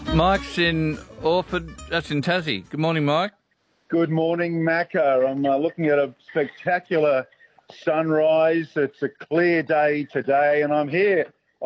Mike's in Orford, that's in Tassie. Good morning, Mike. Good morning, Macca. I'm looking at a spectacular sunrise. It's a clear day today, and I'm here